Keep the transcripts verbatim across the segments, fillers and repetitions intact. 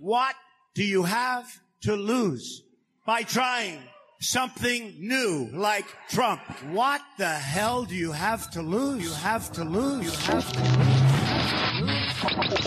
What do you have to lose by trying something new like Trump? What the hell do you have to lose? You have to lose. You have to lose.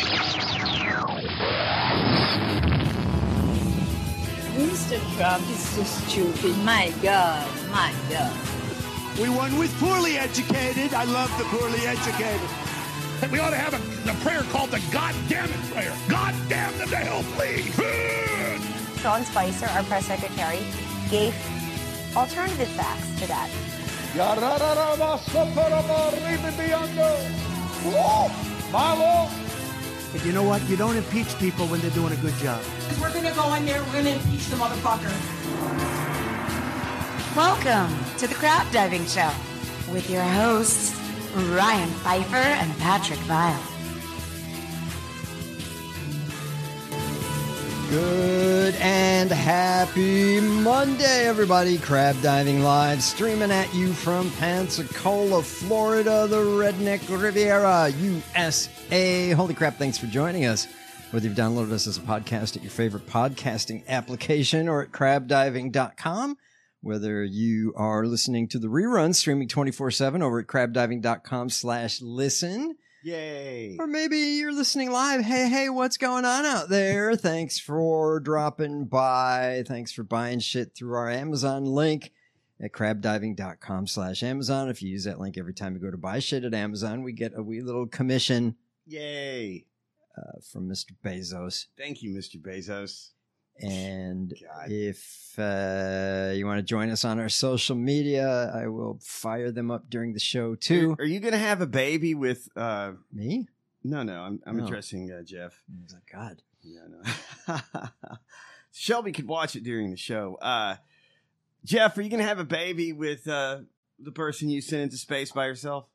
Mister Trump is so stupid. My God, my God. We won with poorly educated. I love the poorly educated. We ought to have a, a prayer called the God damn it prayer. God damn them to hell, please. Sean Spicer, our press secretary, gave alternative facts to that. But you know what? You don't impeach people when they're doing a good job. We're going to go in there, we're going to impeach the motherfucker. Welcome to the Crap Diving Show with your hosts, Ryan Pfeiffer and Patrick Vile. Good and happy Monday, everybody. Crab Diving Live, streaming at you from Pensacola, Florida, the Redneck Riviera, U S A. Holy crap, thanks for joining us. Whether you've downloaded us as a podcast at your favorite podcasting application or at crab diving dot com, whether you are listening to the rerun streaming twenty-four seven over at crab diving dot com slash listen. Yay. Or maybe you're listening live. Hey, hey, what's going on out there? Thanks for dropping by. Thanks for buying shit through our Amazon link at crab diving dot com slash Amazon. If you use that link every time you go to buy shit at Amazon, we get a wee little commission. Yay. Uh, from Mister Bezos. Thank you, Mister Bezos. And God. if uh, you want to join us on our social media, I will fire them up during the show, too. Are, are you going to have a baby with... Uh, Me? No, no, I'm, I'm No. addressing uh, Jeff. I was like, God. Yeah, no. Shelby could watch it during the show. Uh, Jeff, are you going to have a baby with uh, the person you sent into space by yourself?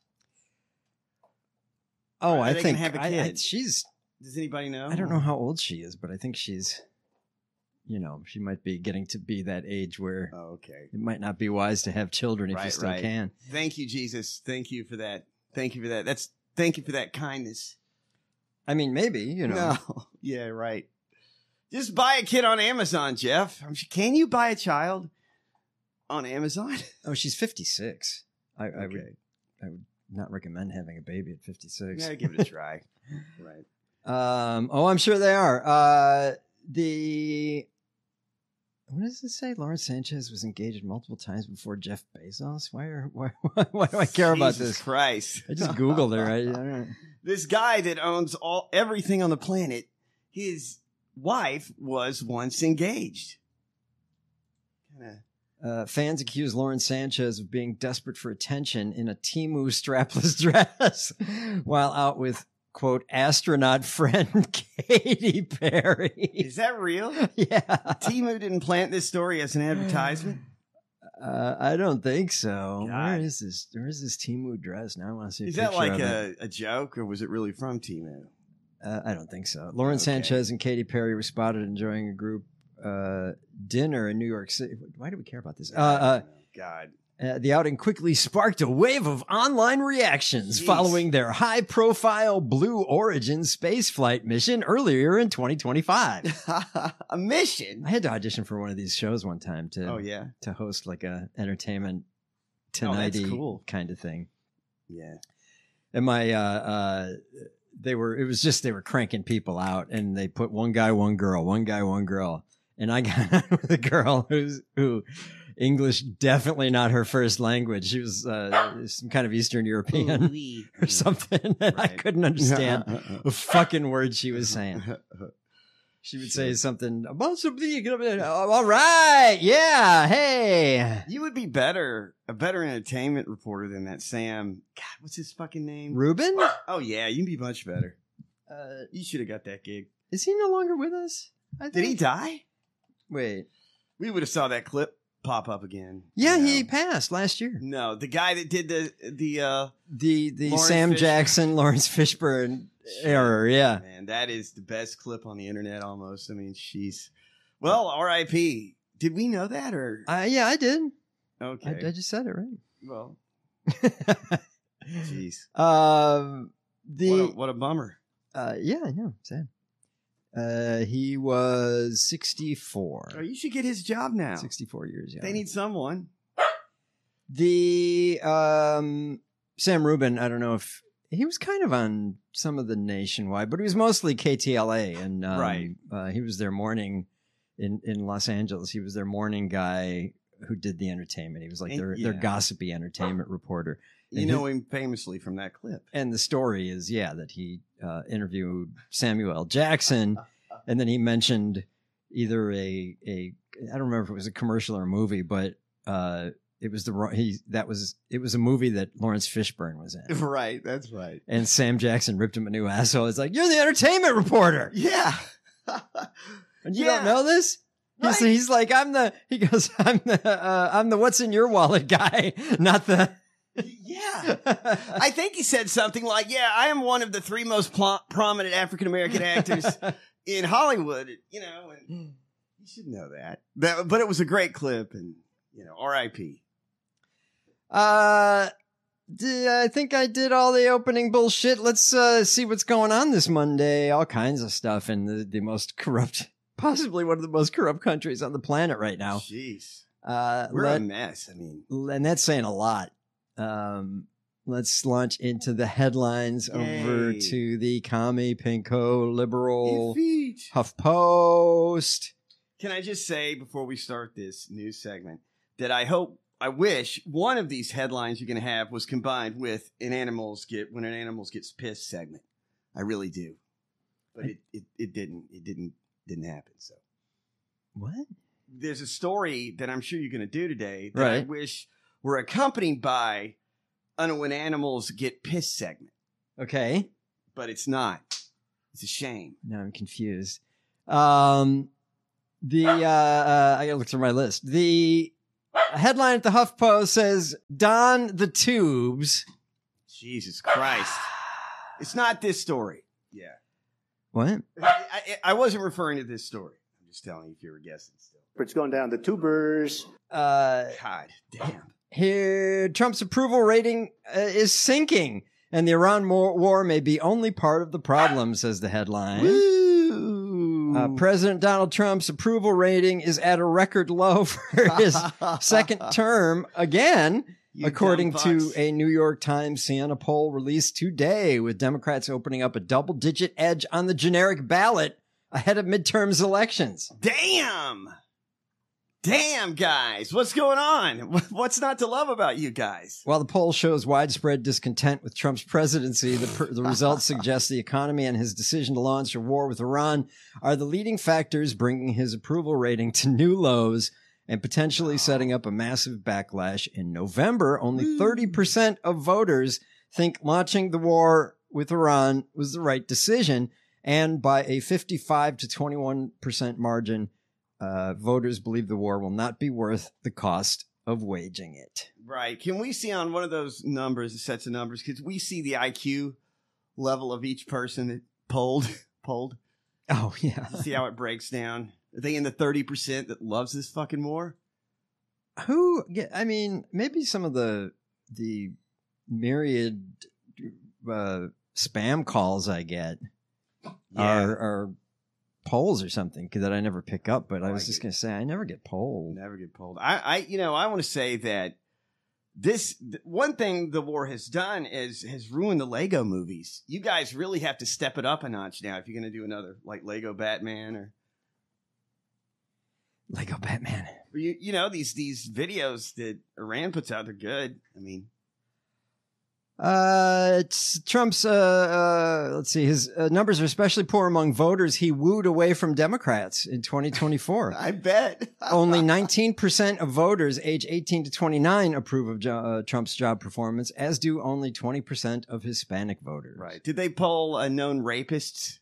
Oh, Are I they think gonna have a I- kid? I- she's... Does anybody know? I don't know how old she is, but I think she's, you know, she might be getting to be that age where Oh, okay. it might not be wise to have children if you Right, still right. can. Thank you, Jesus. Thank you for that. Thank you for that. That's Thank you for that kindness. I mean, maybe, you know. No. Yeah, right. Just buy a kid on Amazon, Jeff. I'm sure- Can you buy a child on Amazon? Oh, she's fifty-six. I, I would Okay. I would not recommend having a baby at fifty-six. Yeah, give it a try. Right. Um, oh, I'm sure they are. Uh, the what does it say? Lawrence Sanchez was engaged multiple times before Jeff Bezos. Why are why why, why do I care about Jesus this? Christ. I just googled it. Right? I don't know. This guy that owns all everything on the planet, his wife was once engaged. Kinda. Uh, fans accuse Lawrence Sanchez of being desperate for attention in a Temu strapless dress while out with, quote, astronaut friend Katy Perry. Is that real? Yeah. Temu didn't plant this story as an advertisement? Uh, I don't think so. God. Where is this? Where is this Temu dress? Now I want to see a Is that picture like of it. a, a joke, or was it really from Temu? Uh, I don't think so. Lawrence Okay. Sanchez and Katy Perry were spotted enjoying a group uh, dinner in New York City. Why do we care about this? Uh, uh, God. Uh, the outing quickly sparked a wave of online reactions Jeez. following their high-profile Blue Origin spaceflight mission earlier in twenty twenty-five. A mission? I had to audition for one of these shows one time to Oh, yeah? to host like a entertainment Oh, that's tonight cool. kind of thing. Yeah. And my uh, uh, they were it was just they were cranking people out, and they put one guy, one girl, one guy, one girl, and I got on with a girl who's who. English definitely not her first language. She was uh, some kind of Eastern European Ooh-wee. or something, and I Right. couldn't understand a fucking word she was saying. She would say something about something. All right, yeah, hey, You would be better, a better entertainment reporter than that Sam. God, what's his fucking name? Ruben. Oh, yeah, you'd be much better. Uh, You should have got that gig. is he no longer with us? I Did he think. die? Wait. We would have saw that clip pop up again. Yeah, You he know. passed last year. No, the guy that did the the uh The the Lawrence Sam Fishburne. Jackson, Lawrence Fishburne error. Yeah. man, that is the best clip on the internet almost. I mean, she's well, R I P. Did we know that or Uh, yeah, I did. okay? I, I just said it right. Well, jeez. um, the What a, what a bummer. uh, yeah, I know, sad. Uh, he was sixty-four. Oh, you should get his job now. sixty-four years young. They need someone. The um, Sam Rubin, I don't know if he was kind of on some of the nationwide, but he was mostly K T L A, and um, Right. uh, he was their morning in, in Los Angeles. He was their morning guy who did the entertainment. He was like And- their, yeah. their gossipy entertainment reporter. You And know his- him famously from that clip. And the story is, yeah, that he uh, interviewed Samuel L. Jackson, and then he mentioned either a a I don't remember if it was a commercial or a movie, but uh, it was the wrong- he that was it was a movie that Lawrence Fishburne was in, Right, that's right. and Sam Jackson ripped him a new asshole. It's like, you're the entertainment reporter, Yeah. and you Yeah. don't know this. He's, Right. he's like, I'm the he goes, I'm the uh, I'm the what's in your wallet guy, not the. Yeah. I think he said something like, yeah, I am one of the three most pl- prominent African-American actors in Hollywood, you know, and you should know that. that. But it was a great clip, and, you know, R I P Uh, d- I think I did all the opening bullshit. Let's uh, see what's going on this Monday. All kinds of stuff in the, the most corrupt, possibly one of the most corrupt countries on the planet right now. Jeez. Uh, We're let- a mess. I mean, and that's saying a lot. Um, let's launch into the headlines over Yay. to the commie, pinko, liberal, Defeat. HuffPost. Can I just say before we start this news segment that I hope, I wish one of these headlines you're going to have was combined with an animals get when an animals gets pissed segment. I really do, but it, it, it didn't. It didn't didn't happen. So What? there's a story that I'm sure you're going to do today that I Right. wish were accompanied by an when animals get pissed segment, Okay. but it's not. It's a shame. Now I'm confused. Um, the uh, uh, I gotta look through my list. The headline at the HuffPost says "Don the Tubes." Jesus Christ! It's not this story. Yeah. What? I, I, I wasn't referring to this story. I'm just telling you if you were guessing still. It's going down the tubers. Uh, God damn. here, Trump's approval rating uh, is sinking, and the Iran war, war may be only part of the problem, says the headline. Woo! Uh, President Donald Trump's approval rating is at a record low for his second term again, You according dumb to fucks. a New York Times Siena poll released today, with Democrats opening up a double-digit edge on the generic ballot ahead of midterms elections. Damn! Damn, guys. What's going on? What's not to love about you guys? While the poll shows widespread discontent with Trump's presidency, the, pr- the results suggest the economy and his decision to launch a war with Iran are the leading factors bringing his approval rating to new lows and potentially setting up a massive backlash in November. Only thirty percent of voters think launching the war with Iran was the right decision, and by a fifty-five to twenty-one percent margin, uh, voters believe the war will not be worth the cost of waging it. Right. Can we see on one of those numbers, sets of numbers, could we see the I Q level of each person that polled? polled? Oh, yeah. See how it breaks down? Are they in the thirty percent that loves this fucking war? Who, yeah, I mean, maybe some of the the myriad uh, spam calls I get are, are polls or something that I never pick up, but I was like just it. going to say, I never get polled. Never get polled. I, I, you know, I want to say that this th- one thing the war has done is has ruined the Lego movies. You guys really have to step it up a notch now if you're going to do another like Lego Batman or Lego Batman. or you, you know, these these videos that Iran puts out. They're good. I mean, Uh, it's Trump's, uh, uh, let's see, his uh, numbers are especially poor among voters he wooed away from Democrats in twenty twenty-four. I bet Only nineteen percent of voters age eighteen to twenty-nine approve of jo- uh, Trump's job performance, as do only twenty percent of Hispanic voters. Right? Did they poll uh, known rapists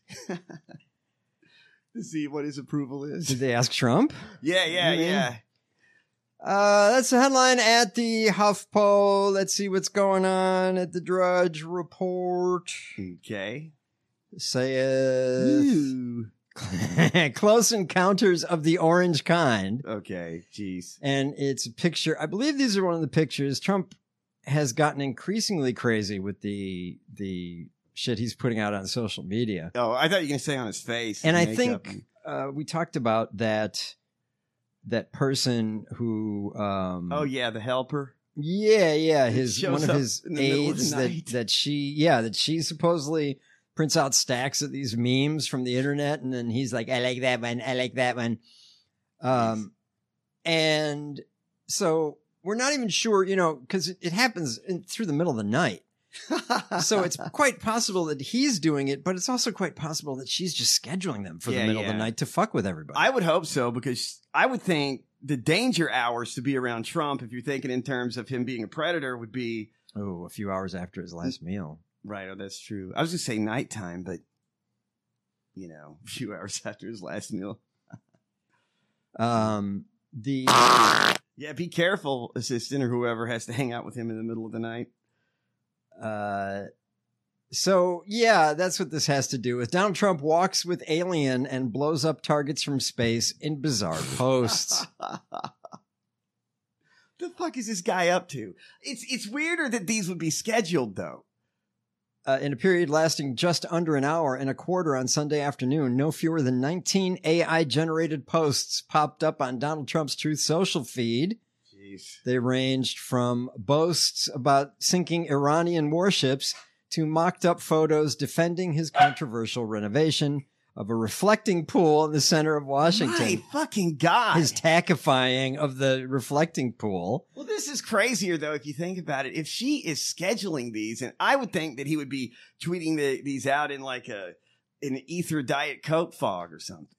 to see what his approval is? Did they ask Trump? Yeah, yeah, Mhm. yeah. Uh, that's the headline at the HuffPo. Let's see what's going on at the Drudge Report. Okay. Saith Ooh. Close Encounters of the Orange Kind. Okay. Jeez. And it's a picture. I believe these are one of the pictures. Trump has gotten increasingly crazy with the the shit he's putting out on social media. Oh, I thought you were going to say on his face. And I makeup. think uh, we talked about that that person who. Um, oh yeah, the helper. Yeah, yeah. His shows one of up his in the middle of the aides that night. that she yeah that she supposedly prints out stacks of these memes from the internet, and then he's like, I like that one, I like that one. Um, and so we're not even sure, you know, because it, it happens in, through the middle of the night. So it's quite possible that he's doing it, but it's also quite possible that she's just scheduling them for Yeah, the middle yeah. of the night to fuck with everybody. I would hope so, because I would think the danger hours to be around Trump, if you're thinking in terms of him being a predator, would be oh, a few hours after his last meal. right. Oh, that's true. I was going to say nighttime, but you know, a few hours after his last meal. Um, the Yeah, be careful, assistant or whoever has to hang out with him in the middle of the night. Uh, so yeah, that's what this has to do with. Donald Trump walks with alien and blows up targets from space in bizarre posts. The fuck is this guy up to? It's it's weirder that these would be scheduled though. Uh, in a period lasting just under an hour and a quarter on Sunday afternoon, no fewer than nineteen A I-generated posts popped up on Donald Trump's Truth Social feed. Jeez. They ranged from boasts about sinking Iranian warships to mocked-up photos defending his controversial renovation of a reflecting pool in the center of Washington. My fucking God. His tackifying of the reflecting pool. Well, this is crazier, though, if you think about it. If she is scheduling these, and I would think that he would be tweeting the, these out in like a an ether Diet Coke fog or something.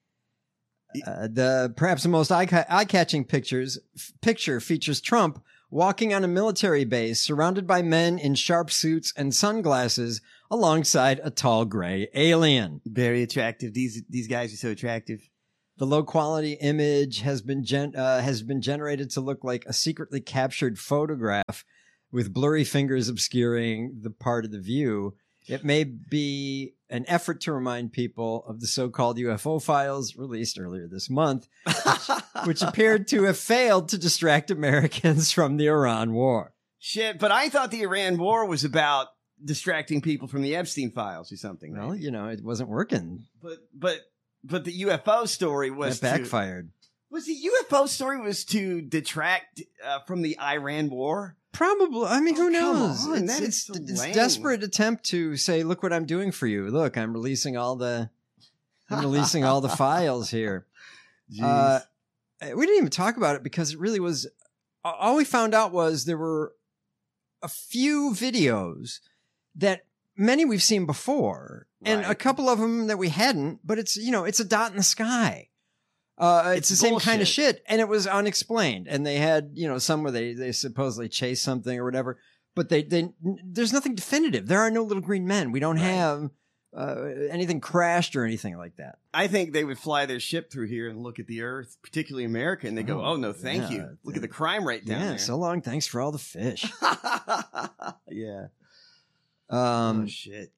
Uh, the perhaps the most eye- eye-catching pictures f- picture features Trump walking on a military base surrounded by men in sharp suits and sunglasses alongside a tall gray alien. Very attractive. These these guys are so attractive. The low-quality image has been gen- uh, has been generated to look like a secretly captured photograph with blurry fingers obscuring the part of the view. It may be an effort to remind people of the so-called U F O files released earlier this month, which, which appeared to have failed to distract Americans from the Iran war. Shit, but I thought the Iran war was about distracting people from the Epstein files or something. Well, maybe. you know, it wasn't working. But but but the U F O story was That to- backfired. was the U F O story was to detract uh, from the Iran war? Probably. I mean, who Oh, come knows? on, it's that it's, is so it's lame. desperate attempt to say, look what I'm doing for you. Look, I'm releasing all the, I'm releasing all the files here. Uh, we didn't even talk about it because it really was, all we found out was there were a few videos that many we've seen before and a Right. couple of them that we hadn't, but it's, you know, it's a dot in the sky. Uh, it's, It's the same kind of bullshit. shit. And it was unexplained. And they had, you know, some where they, they supposedly chased something or whatever, but they, they, there's nothing definitive. There are no little green men. We don't Right. have, uh, anything crashed or anything like that. I think they would fly their ship through here and look at the Earth, particularly America, and they go, Oh, "Oh no, thank yeah. you. Look at the crime rate down Yeah. there." So long. Thanks for all the fish. yeah. Um, oh shit.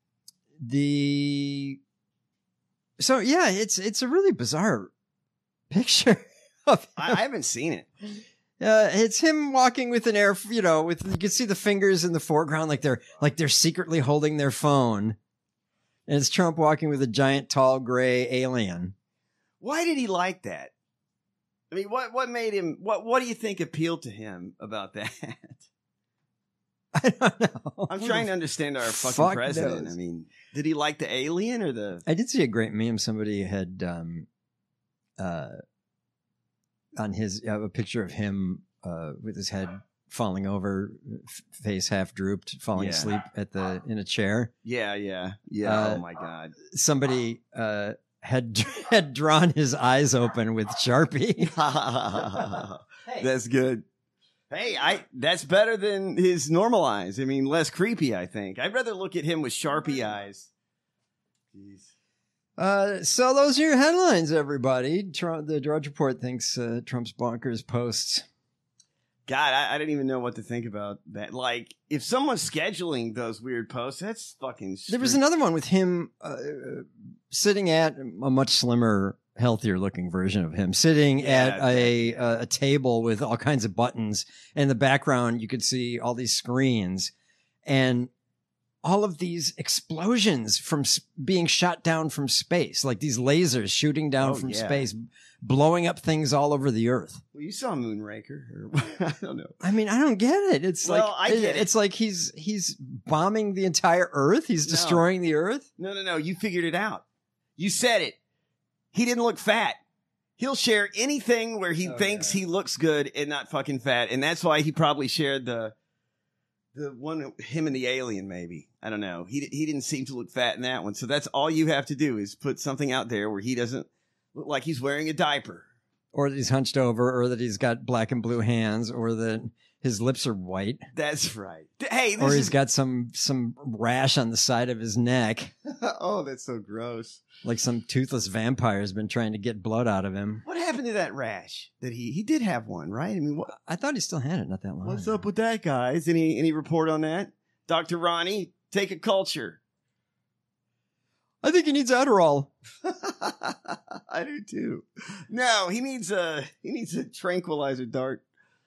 the, so yeah, it's, it's a really bizarre picture of I, I haven't seen it. Uh, it's him walking with an air, you know, with, you can see the fingers in the foreground, like they're, like they're secretly holding their phone. And it's Trump walking with a giant, tall, gray alien. Why did he like that? I mean, what what made him? What what do you think appealed to him about that? I don't know. I'm trying to understand our fucking Fuck president. knows. I mean, did he like the alien or the? I did see a great meme. Somebody had, um, uh, on his, uh, a picture of him, uh, with his head falling over, f- face half drooped, falling Yeah. asleep at the, in a chair. Yeah, yeah, yeah. Uh, oh my god. Somebody, uh, had, had drawn his eyes open with Sharpie. That's good. Hey, I that's better than his normal eyes. I mean, less creepy, I think. I'd rather look at him with Sharpie eyes. Jeez. Uh, so those are your headlines, everybody. Trump, the Drudge Report thinks uh, Trump's bonkers posts. God, I, I didn't even know what to think about that. Like, if someone's scheduling those weird posts, that's fucking There was strange. another one with him uh, sitting at a much slimmer, healthier looking version of him, sitting Yeah, at a, a a table with all kinds of buttons. In the background, you could see all these screens. And all of these explosions from s- being shot down from space, like these lasers shooting down Oh, from yeah. space, blowing up things all over the earth. Well, you saw Moonraker. Or, I don't know. I mean, I don't get it. It's Well, like I get it. it's like he's he's bombing the entire earth. He's No. destroying the earth. No, no, no. You figured it out. You said it. He didn't look fat. He'll share anything where he Oh, thinks yeah. he looks good and not fucking fat. And that's why he probably shared the the one, him and the alien, maybe. I don't know. He he didn't seem to look fat in that one. So that's all you have to do is put something out there where he doesn't look like he's wearing a diaper. Or that he's hunched over, or that he's got black and blue hands, or that his lips are white, That's right. Hey, this or is he's got some some rash on the side of his neck, oh, that's so gross. like some toothless vampire has been trying to get blood out of him. What happened to that rash? That he he did have one, right? I mean, what, I thought he still had it not that long. what's ago. up with that, guys? Any any report on that? Doctor Ronnie, take a culture. I think he needs Adderall. I do too. No, he needs a he needs a tranquilizer dart.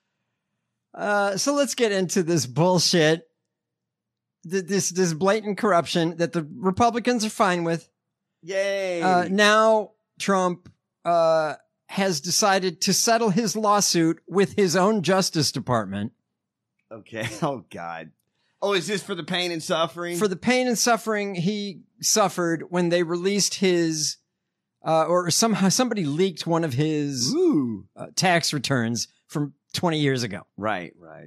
Uh, so let's get into this bullshit. Th- This this blatant corruption that the Republicans are fine with. Yay! Uh, now Trump uh, has decided to settle his lawsuit with his own Justice Department okay. Oh God. Oh, is this for the pain and suffering? for the pain and suffering he suffered when they released his, uh, or somehow somebody leaked one of his Ooh. uh, tax returns from twenty years ago. Right. Right.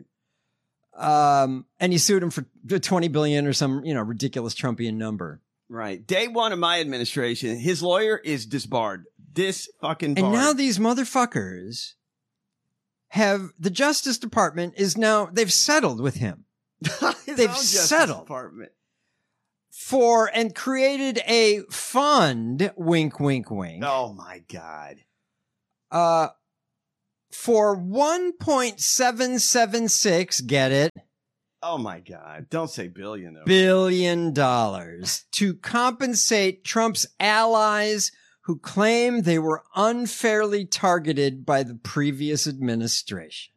Um, and he sued him for twenty billion or some, you know, ridiculous Trumpian number. Right. Day one of my administration, his lawyer is disbarred. This fucking barred. And now these motherfuckers have, the Justice Department is now, they've settled with him His they've own Justice settled. Department. for, and created a fund, wink, wink, wink, Oh my God. uh, for one point seven seven six, get it, Oh my God. Don't say billion though. billion dollars to compensate Trump's allies who claim they were unfairly targeted by the previous administration.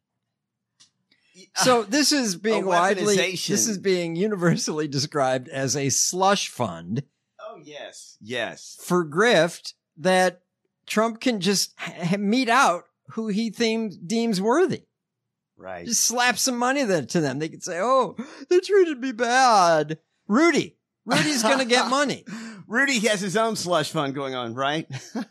So this is being A widely, weaponization. this is being universally described as a slush fund Oh yes. Yes. for grift that Trump can just h- mete out who he themes, deems worthy. Right. Just slap some money there to them. They could say, oh, they treated me bad. Rudy. Rudy's going to get money. Rudy has his own slush fund going on, right?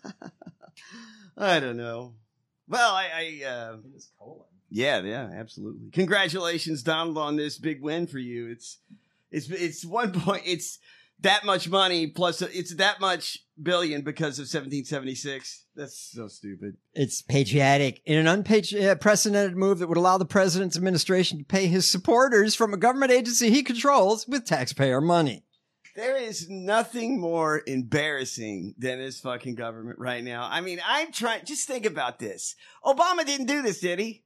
I don't know. Well, I, I uh, yeah, yeah, absolutely. Congratulations, Donald, on this big win for you. It's, it's, it's one point. It's that much money plus it's that much billion because of seventeen seventy-six. That's so stupid. It's patriotic in an unprecedented move that would allow the president's administration to pay his supporters from a government agency he controls with taxpayer money. There is nothing more embarrassing than this fucking government right now. I mean, I'm trying, just think about this. Obama didn't do this, did he?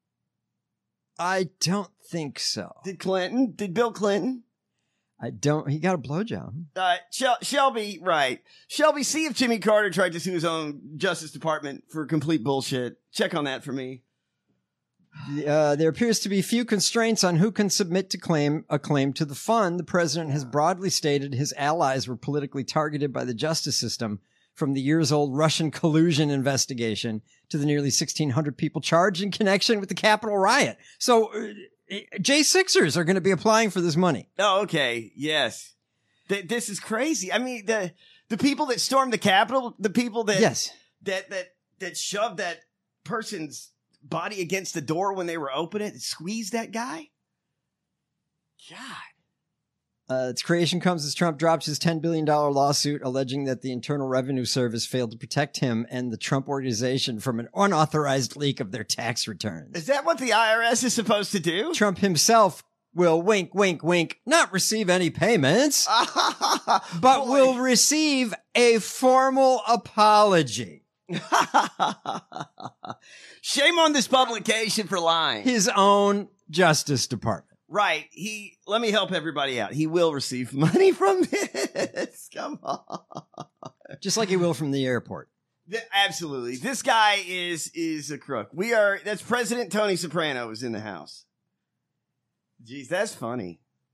I don't think so. Did Clinton? Did Bill Clinton? I don't. He got a blowjob. Uh, Shel- Shelby, right. Shelby, see if Jimmy Carter tried to sue his own Justice Department for complete bullshit. Check on that for me. Uh, there appears to be few constraints on who can submit to claim a claim to the fund. The president has broadly stated his allies were politically targeted by the justice system, from the years-old Russian collusion investigation to the nearly sixteen hundred people charged in connection with the Capitol riot. So uh, J sixers are going to be applying for this money. Oh, okay. Yes. Th- this is crazy. I mean, the the people that stormed the Capitol, the people that Yes. that that that shoved that person's body against the door when they were opening it, squeezed that guy. God. Uh, its creation comes as Trump drops his ten billion dollars lawsuit alleging that the Internal Revenue Service failed to protect him and the Trump organization from an unauthorized leak of their tax returns. Is that what the I R S is supposed to do? Trump himself will wink, wink, wink, not receive any payments, but Boy. will receive a formal apology. Shame on this publication for lying. His own Justice Department. Right. He, let me help everybody out. He will receive money from this. Come on. Just like he will from the airport. Th- absolutely. This guy is, is a crook. We are, that's President Tony Soprano is in the house. Jeez, that's funny.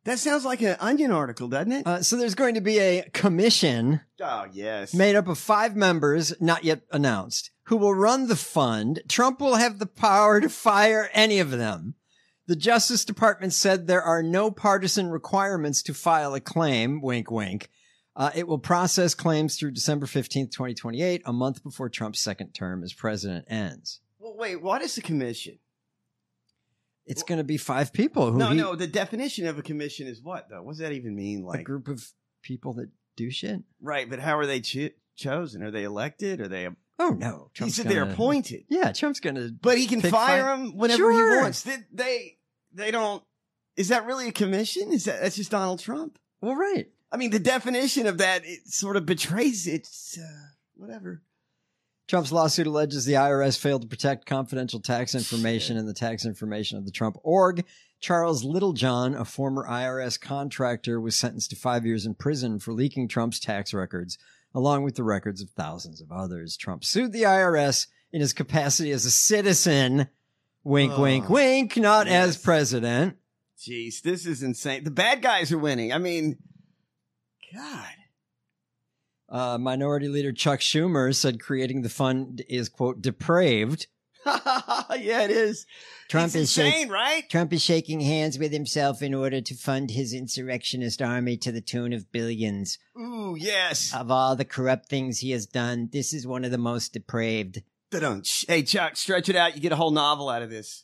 That sounds like an Onion article, doesn't it? Uh, so there's going to be a commission oh, yes. made up of five members, not yet announced, who will run the fund. Trump will have the power to fire any of them. The Justice Department said there are no partisan requirements to file a claim, wink, wink. Uh, it will process claims through December fifteenth, twenty twenty-eight, a month before Trump's second term as president ends. Well, wait, what is the commission? It's going to be five people. Who No, he, no, the definition of a commission is what, though? What does that even mean? a Like, group of people that do shit. right, but how are they cho- chosen? Are they elected? Are they? Oh, no. He Trump's said they're gonna- appointed. Yeah, Trump's going to... But he can Pick fire five- them whenever Sure. he wants. They, they, they don't. Is that really a commission? Is that that's just Donald Trump? Well, right. I mean, the definition of that it sort of betrays it's uh, whatever. Trump's lawsuit alleges the I R S failed to protect confidential tax information and the tax information of the Trump org. Charles Littlejohn, a former I R S contractor, was sentenced to five years in prison for leaking Trump's tax records, along with the records of thousands of others. Trump sued the I R S in his capacity as a citizen. Wink, Oh, wink, wink, not yes. as president. Jeez, this is insane. The bad guys are winning. I mean, God. Uh, Minority Leader Chuck Schumer said creating the fund is, quote, depraved. Yeah, it is. Trump it's is insane, shake- right? Trump is shaking hands with himself in order to fund his insurrectionist army to the tune of billions. Ooh, yes. Of all the corrupt things he has done, this is one of the most depraved. Da-dunk. Hey, Chuck, stretch it out. You get a whole novel out of this.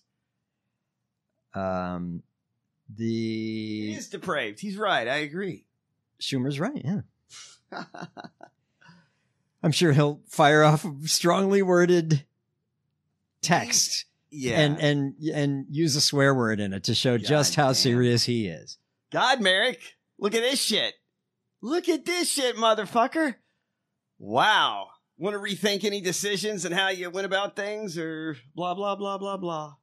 Um, the It is depraved. He's right. I agree. Schumer's right, yeah. I'm sure he'll fire off a strongly worded text Yeah. and and and use a swear word in it to show just how damn. serious he is. God, Merrick, look at this shit. Look at this shit, motherfucker. Wow. Want to rethink any decisions and how you went about things or blah, blah, blah, blah, blah.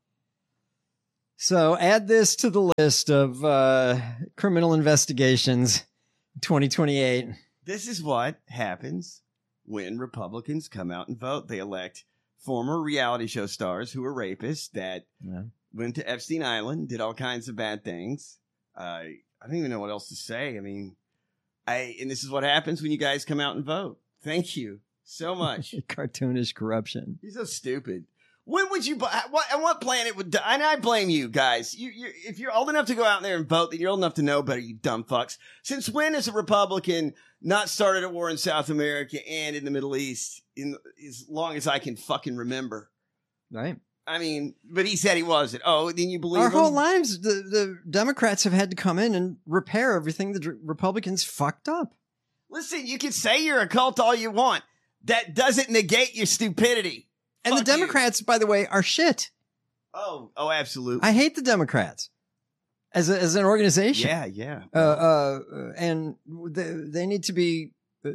So add this to the list of uh, criminal investigations twenty twenty-eight. This is what happens when Republicans come out and vote. They elect former reality show stars who are rapists that Yeah. went to Epstein Island, did all kinds of bad things. Uh, I don't even know what else to say. I mean, I and this is what happens when you guys come out and vote. Thank you so much. Cartoonish corruption. You're so stupid. When would you? What? On what planet would? And I blame you guys. You, you, if you're old enough to go out there and vote, then you're old enough to know better. You dumb fucks. Since when has a Republican not started a war in South America and in the Middle East in as long as I can fucking remember? Right. I mean, but he said he wasn't. Oh, then you believe Our him? whole lives, the, the Democrats have had to come in and repair everything the Dr- Republicans fucked up. Listen, you can say you're a cult all you want. That doesn't negate your stupidity. And Fuck the Democrats, by the way, are shit. You. Oh, oh, absolutely. I hate the Democrats as a, as an organization. Yeah, yeah. Uh, uh, and they, they need to be uh,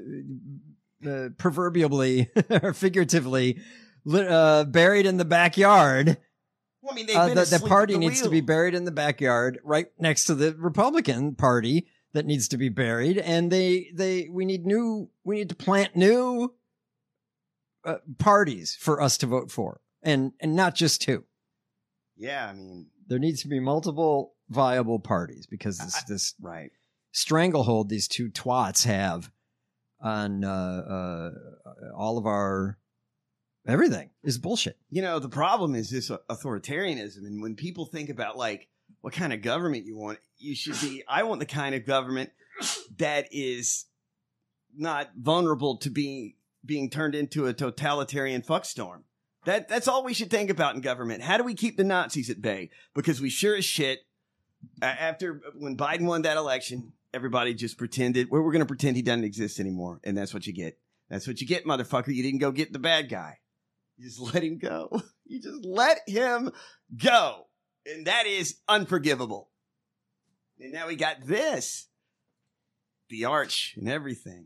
uh, proverbially or figuratively li- uh, buried in the backyard. Well, I mean, they've Uh, been the, the asleep party at the needs to wheel. be buried in the backyard, right next to the Republican Party that needs to be buried. And they, they, we need new, we need to plant new uh, parties for us to vote for, and and not just two. Yeah, I mean, There needs to be multiple viable parties because this I- this right. stranglehold these two twats have on uh, uh, all of our everything is bullshit. You know, the problem is this authoritarianism. And when people think about like what kind of government you want, you should be, I want the kind of government that is not vulnerable to being, being turned into a totalitarian fuckstorm. That, that's all we should think about in government. How do we keep the Nazis at bay? Because we sure as shit, uh, after when Biden won that election, everybody just pretended, well, we're going to pretend he doesn't exist anymore. And that's what you get. That's what you get, motherfucker. You didn't go get the bad guy. You just let him go. You just let him go. And that is unforgivable. And now we got this. The arch and everything.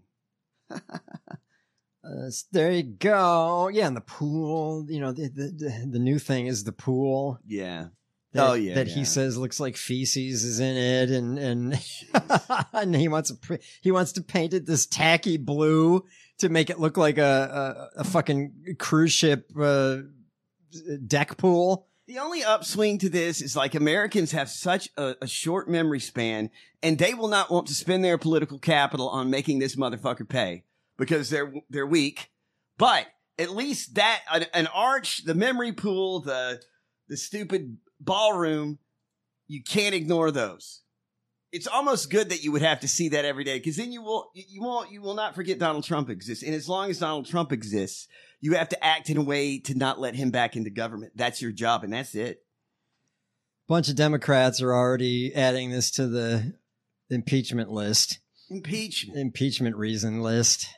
Uh, there you go. Yeah, and the pool. You know, the the, the, the new thing is the pool. Yeah. That, Oh, yeah, that yeah. he says looks like feces is in it, and and and he wants to he wants to paint it this tacky blue to make it look like a a, a fucking cruise ship uh, deck pool. The only upswing to this is like Americans have such a, a short memory span, and they will not want to spend their political capital on making this motherfucker pay because they're they're weak. But at least that an, an arch, the memory pool, the the stupid ballroom, you can't ignore those. It's almost good that you would have to see that every day, because then you will you won't you will not forget Donald Trump exists. And as long as Donald Trump exists, you have to act in a way to not let him back into government. That's your job, and that's it. Bunch of Democrats are already adding this to the impeachment list. Impeachment. Impeachment reason list.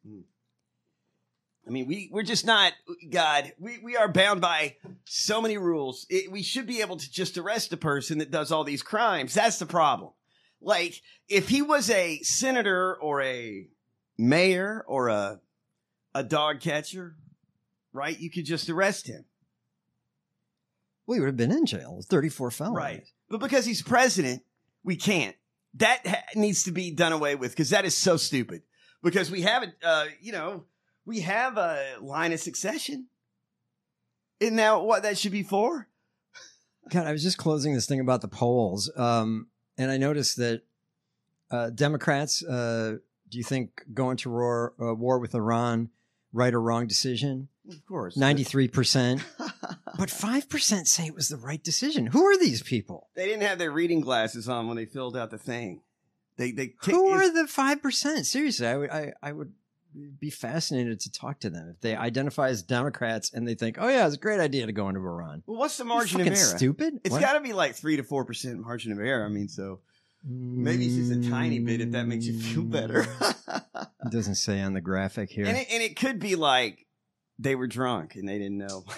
I mean, we, we're just not, God, we, we are bound by so many rules. It, we should be able to just arrest a person that does all these crimes. That's the problem. Like, if he was a senator or a mayor or a a dog catcher, right, you could just arrest him. Well, he would have been in jail. thirty-four felonies. Right. But because he's president, we can't. That ha- needs to be done away with, because that is so stupid. Because we have, a, uh, you know, we have a line of succession. Isn't that what that should be for? God, I was just closing this thing about the polls, um, and I noticed that uh, Democrats, uh, do you think going to war, uh, war with Iran, right or wrong decision? Of course. ninety-three percent. But five percent say it was the right decision. Who are these people? They didn't have their reading glasses on when they filled out the thing. They they t- Who are the five percent? Seriously, I would I, I would be fascinated to talk to them if they identify as Democrats and they think, oh yeah, it's a great idea to go into Iran. Well, what's the margin You're of fucking error? stupid. It's What? got to be like three to four percent margin of error. I mean, so maybe it's just a tiny bit if that makes you feel better. It doesn't say on the graphic here. and it, and it could be like they were drunk and they didn't know.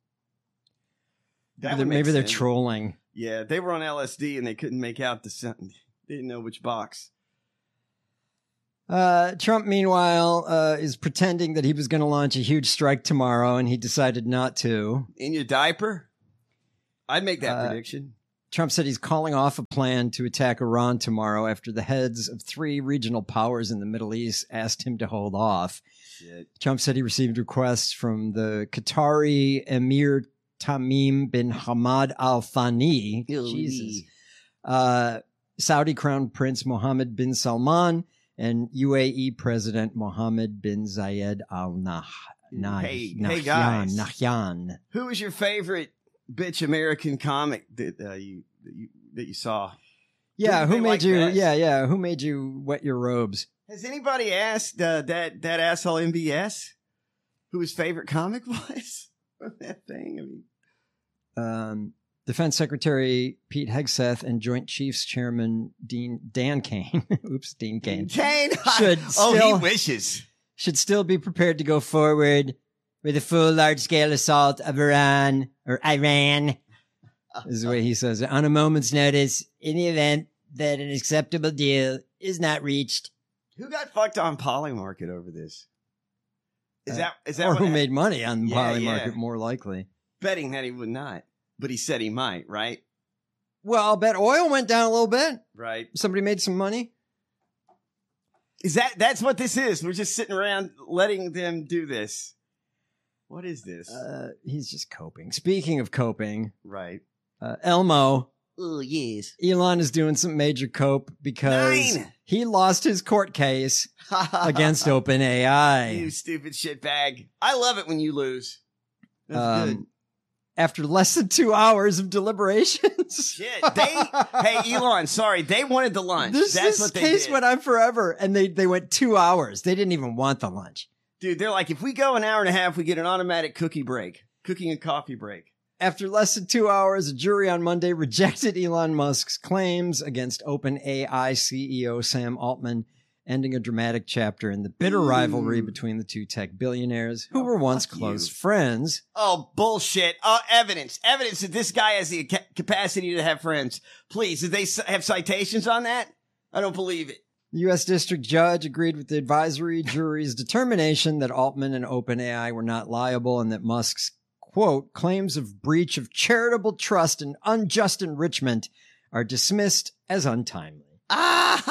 That Maybe they're, would make maybe they're sense. trolling. Yeah, they were on L S D and they couldn't make out the sound. They didn't know which box. Uh, Trump, meanwhile, uh, is pretending that he was going to launch a huge strike tomorrow, and he decided not to. In your diaper? I'd make that Uh, prediction. Trump said he's calling off a plan to attack Iran tomorrow after the heads of three regional powers in the Middle East asked him to hold off. Shit. Trump said he received requests from the Qatari Emir Tamim bin Hamad Al Thani, Jesus, uh, Saudi Crown Prince Mohammed bin Salman, and U A E President Mohammed bin Zayed Al Nah- Nah- Hey, Nahyan. hey guys. Nahyan. Who was your favorite bitch American comic that uh, you, that you that you saw? Yeah, Who who they made like you? best? Yeah, yeah, who made you wet your robes? Has anybody asked uh, that that asshole M B S who his favorite comic was? That thing. I mean, Um, Defense Secretary Pete Hegseth and Joint Chiefs Chairman Dean Dan Kane, oops, Dean Kane, Kane. should oh, still he wishes. should still be prepared to go forward with a full large-scale assault of Iran or Iran. Is the way he says it, on a moment's notice in the event that an acceptable deal is not reached. Who got fucked on Polymarket over this? Is Uh, that is that or what who hap- made money on the Yeah, Poly yeah. market, more likely. betting that he would not, but he said he might, right? Well, I'll bet oil went down a little bit. Right. Somebody made some money. Is that that's what this is? We're just sitting around letting them do this. What is this? Uh, he's just coping. Speaking of coping, right. uh, Elmo, Oh yes. Elon is doing some major cope because Nine. he lost his court case against You OpenAI. stupid shitbag. I love it when you lose. That's good. Um, after less than two hours of deliberations. Shit. They hey Elon, sorry, they wanted the lunch. This, That's this what they case did. went on forever, and they, they went two hours. They didn't even want the lunch. Dude, they're like, if we go an hour and a half, we get an automatic cookie break. Cooking and coffee break. After less than two hours, a jury on Monday rejected Elon Musk's claims against OpenAI C E O Sam Altman, ending a dramatic chapter in the bitter Ooh. rivalry between the two tech billionaires who Oh, were once fuck close you. friends. Oh, bullshit. Uh, evidence. Evidence that this guy has the ca- capacity to have friends. Please, did they c- have citations on that? I don't believe it. The U S district judge agreed with the advisory jury's determination that Altman and OpenAI were not liable and that Musk's, quote, claims of breach of charitable trust and unjust enrichment are dismissed as untimely.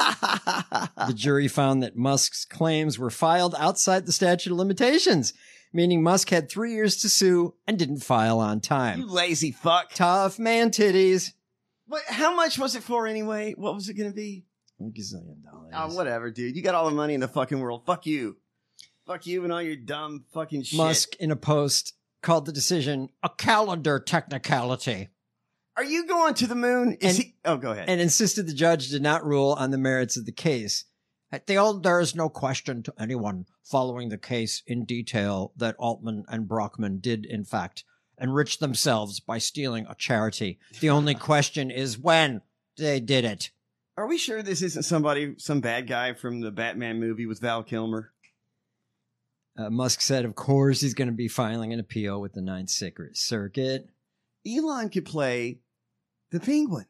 The jury found that Musk's claims were filed outside the statute of limitations, meaning Musk had three years to sue and didn't file on time. You lazy fuck. Tough man titties. But how much was it for anyway? What was it going to be? A gazillion dollars. Oh, whatever, dude. You got all the money in the fucking world. Fuck you. Fuck you and all your dumb fucking shit. Musk, in a post, called the decision a calendar technicality. Are you going to the moon? Is And- he? Oh, go ahead. And insisted the judge did not rule on the merits of the case. At the end, there is no question to anyone following the case in detail that Altman and Brockman did, in fact, enrich themselves by stealing a charity. The only question is when they did it. Are we sure this isn't somebody, some bad guy from the Batman movie with Val Kilmer? Uh, Musk said, of course, he's going to be filing an appeal with the Ninth Circuit. Elon could play the Penguin.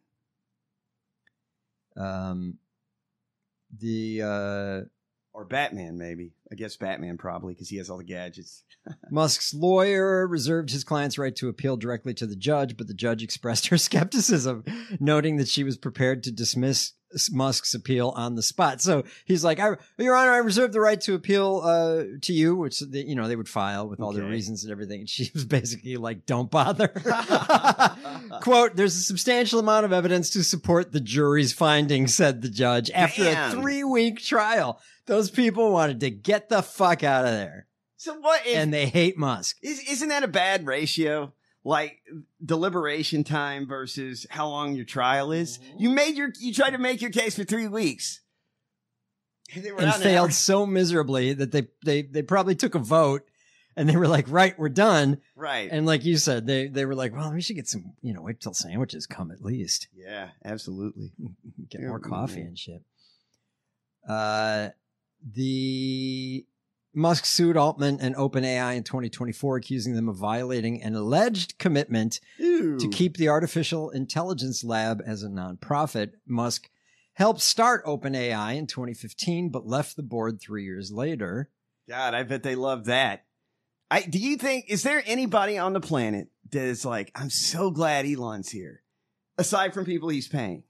Um, the uh, Or Batman, maybe. I guess Batman probably, because he has all the gadgets. Musk's lawyer reserved his client's right to appeal directly to the judge, but the judge expressed her skepticism, noting that she was prepared to dismiss Musk's appeal on the spot. So he's like, I, Your Honor, I reserve the right to appeal uh, to you, which they, you know they would file with all Okay. their reasons and everything. And she was basically like, don't bother. Quote, there's a substantial amount of evidence to support the jury's findings, said the judge. After Damn. a three-week trial, those people wanted to get the fuck out of there. So what if... And they hate Musk. Is, isn't that a bad ratio? Like deliberation time versus how long your trial is. You made your, you tried to make your case for three weeks, and, they were And out in an failed hour. so miserably that they, they, they probably took a vote and they were like, right, we're done. Right. And like you said, they, they were like, well, we should get some, you know, wait till sandwiches come at least. Yeah, absolutely. Get Yeah, more coffee yeah. and shit. Uh, the Musk sued Altman and OpenAI in twenty twenty-four, accusing them of violating an alleged commitment Ew. to keep the artificial intelligence lab as a nonprofit. Musk helped start OpenAI in twenty fifteen, but left the board three years later. God, I bet they love that. I do you think is there anybody on the planet that is like, I'm so glad Elon's here, aside from people he's paying?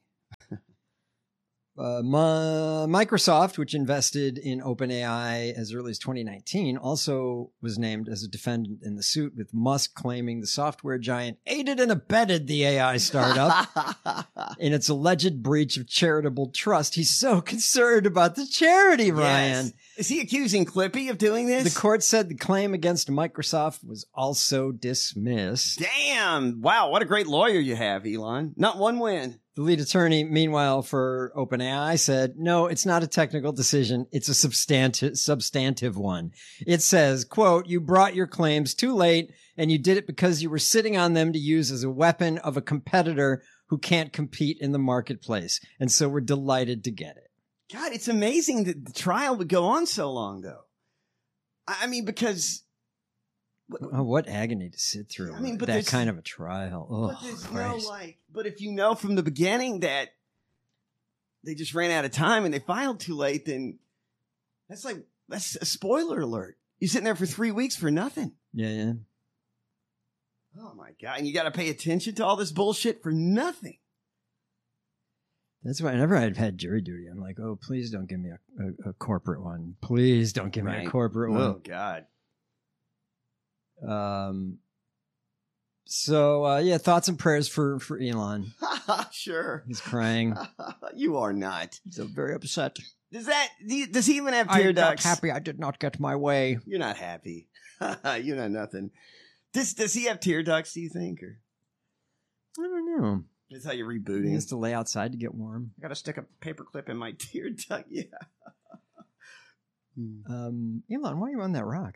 Uh, Ma- Microsoft, which invested in OpenAI as early as twenty nineteen, also was named as a defendant in the suit, with Musk claiming the software giant aided and abetted the A I startup in its alleged breach of charitable trust. He's so concerned about the charity, Ryan. Yes. Is he accusing Clippy of doing this? The court said the claim against Microsoft was also dismissed. Damn! Wow, what a great lawyer you have, Elon. Not one win. The lead attorney, meanwhile, for OpenAI said, no, it's not a technical decision. It's a substantive, substantive one. It says, quote, you brought your claims too late and you did it because you were sitting on them to use as a weapon of a competitor who can't compete in the marketplace. And so we're delighted to get it. God, it's amazing that the trial would go on so long, though. I I mean, because Oh, what agony to sit through I mean, but that there's- kind of a trial. Oh, but there's Christ. no like. But if you know from the beginning that they just ran out of time and they filed too late, then that's like that's a spoiler alert. You're sitting there for three weeks for nothing. Yeah, yeah. Oh my God! And you got to pay attention to all this bullshit for nothing. That's why whenever I've had jury duty, I'm like, oh, please don't give me a, a, a corporate one. Please don't give me Right. a corporate Oh one. God! Um. So uh, yeah, thoughts and prayers for for Elon. Sure. He's crying. You are not. He's so very upset. Does that? do you- Does he even have tear I'm not ducts? happy. I did not get my way. You're not happy. You're not nothing. Does Does he have tear ducts? Do you think, or I don't know. that's how you're He rebooting? has to lay outside to get warm. I got to stick a paper clip in my tear duct. Yeah. Um, Elon, why are you on that rock?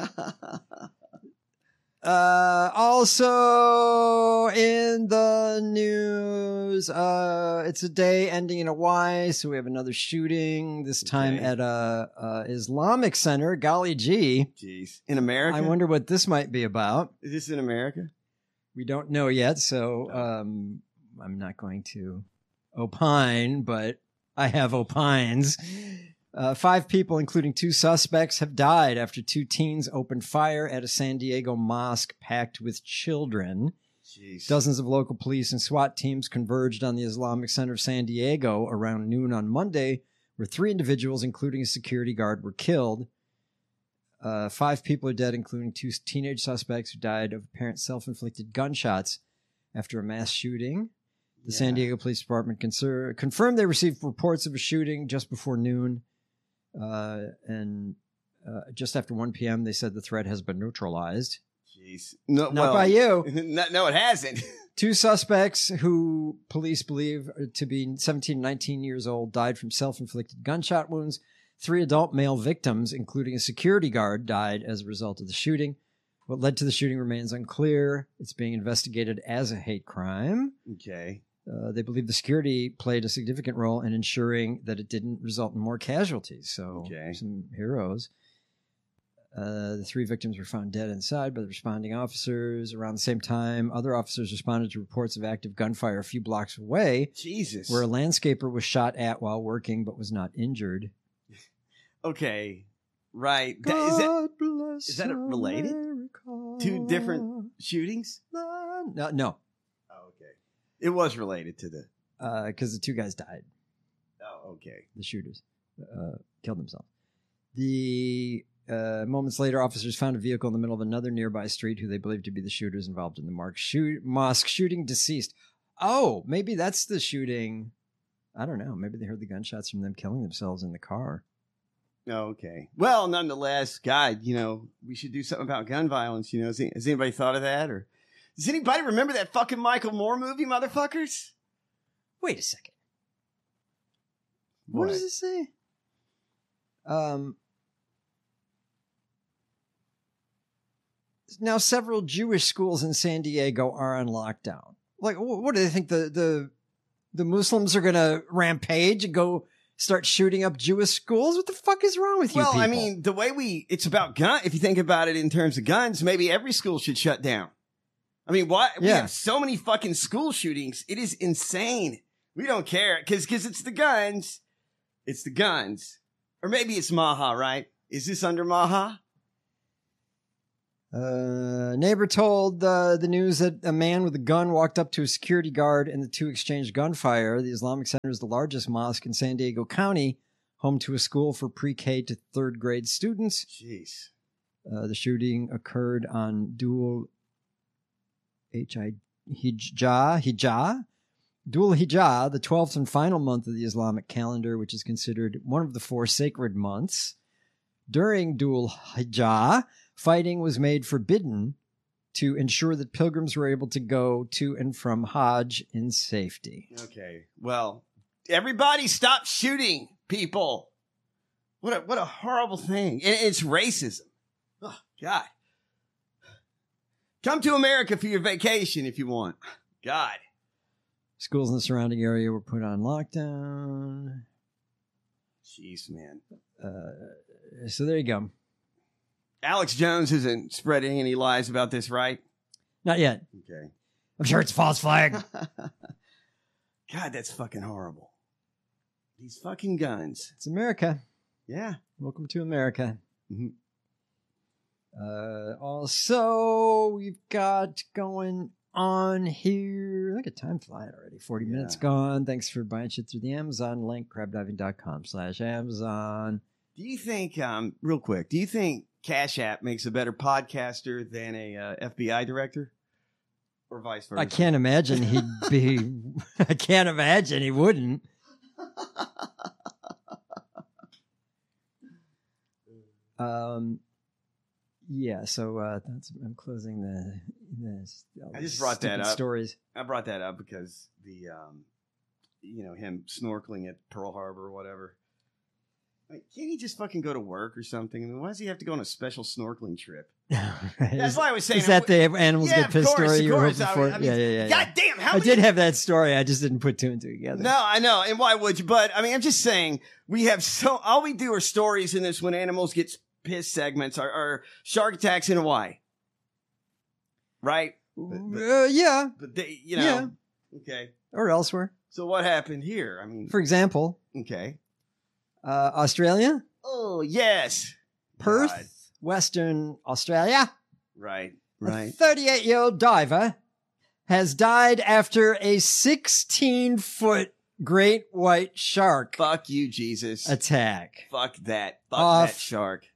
Uh, also in the news, uh, it's a day ending in a Y, so we have another shooting, this time Okay. at a, a Islamic center. Golly gee. Jeez. In America? I wonder what this might be about. Is this in America? We don't know yet, so um, I'm not going to opine, but I have opines. Uh, five people, including two suspects, have died after two teens opened fire at a San Diego mosque packed with children. Jeez. Dozens of local police and SWAT teams converged on the Islamic Center of San Diego around noon on Monday, where three individuals, including a security guard, were killed. Uh, five people are dead, including two teenage suspects who died of apparent self-inflicted gunshots after a mass shooting. The Yeah. San Diego Police Department conser- confirmed they received reports of a shooting just before noon. Uh, and uh, just after one p.m., they said the threat has been neutralized. Jeez. No, Not well, by you. No, no, it hasn't. Two suspects who police believe to be seventeen and nineteen years old died from self-inflicted gunshot wounds. Three adult male victims, including a security guard, died as a result of the shooting. What led to the shooting remains unclear. It's being investigated as a hate crime. Okay. Uh, they believe the security played a significant role in ensuring that it didn't result in more casualties. So, Okay. some heroes. Uh, the three victims were found dead inside by the responding officers. Around the same time, other officers responded to reports of active gunfire a few blocks away, Jesus. where a landscaper was shot at while working but was not injured. Okay. Right. That- is that God bless is that related? America. two different shootings? No, no, Oh, okay. It was related to the. because the two guys died. Oh, okay. The shooters uh, killed themselves. The uh, moments later, officers found a vehicle in the middle of another nearby street who they believed to be the shooters involved in the Mark shoot- mosque shooting, deceased. Oh, maybe that's the shooting. I don't know. Maybe they heard the gunshots from them killing themselves in the car. Oh, okay. Well, nonetheless, God, you know, we should do something about gun violence. You know, has, any- has anybody thought of that? Or does anybody remember that fucking Michael Moore movie, motherfuckers? Wait a second. What, does it say? Um. Now, several Jewish schools in San Diego are on lockdown. Like, wh- what do they think? The the the Muslims are going to rampage and go start shooting up Jewish schools? What the fuck is wrong with you Well, people? I mean, the way we, it's about gun. If you think about it in terms of guns, maybe every school should shut down. I mean, what? We Yeah. have so many fucking school shootings. It is insane. We don't care because because it's the guns. It's the guns. Or maybe it's Maha, right? Is this under Maha? Uh, neighbor told uh, the news that a man with a gun walked up to a security guard and the two exchanged gunfire. The Islamic Center is the largest mosque in San Diego County, home to a school for pre-K to third grade students. Jeez. Uh, the shooting occurred on Dhul Hijjah, Hijjah, Dhul Hijjah, the twelfth and final month of the Islamic calendar, which is considered one of the four sacred months. During Dhul Hijjah, fighting was made forbidden to ensure that pilgrims were able to go to and from Hajj in safety. Okay. Well, everybody stop shooting people. What a, what a horrible thing. And it's racism. Oh, God. Come to America for your vacation if you want. God. Schools in the surrounding area were put on lockdown. Jeez, man. Uh, so there you go. Alex Jones isn't spreading any lies about this, right? Not yet. Okay. I'm sure it's a false flag. God, that's fucking horrible. These fucking guns. It's America. Yeah. Welcome to America. Mm-hmm. Uh, also, we've got going on here. Look at time flying already. forty Yeah. minutes gone. Thanks for buying shit through the Amazon link, crabdiving.com slash Amazon. Do you think, um, real quick, do you think Cash App makes a better podcaster than a uh, F B I director? Or vice versa? I can't imagine he'd be, I can't imagine he wouldn't. Um, yeah, so uh, that's, I'm closing the, the I just brought that stupid up. stories. I brought that up because the, um, you know, him snorkeling at Pearl Harbor or whatever. Like, can't he just fucking go to work or something? I mean, why does he have to go on a special snorkeling trip? That's is, why I was saying. Is that the animals Yeah, get of pissed course, story of you were course. hoping I for? mean- I mean, yeah, yeah, yeah. God yeah. damn! How I many- did have that story. I just didn't put two and two together. No, I know. And why would you? But I mean, I'm just saying we have so all we do are stories in this when animals get pissed segments are, are shark attacks in Hawaii, right? But, but, Uh, yeah, but they, you know, Yeah. okay. or elsewhere. So what happened here? I mean, For example, okay. uh, Australia, Oh yes, Perth, God. Western Australia. Right, A right. thirty-eight-year-old diver has died after a sixteen-foot great white shark Fuck you, Jesus. attack. Fuck that. Fuck Off that shark.